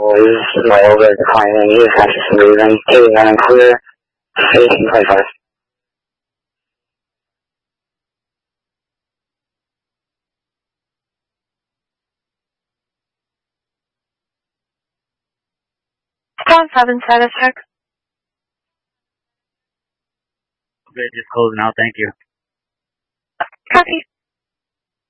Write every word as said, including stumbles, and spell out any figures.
is low but declining. He is conscious and breathing. Taking on and clear. eighteen twenty-five. Ground seven, status check. Okay, just closing out. Thank you. Copy.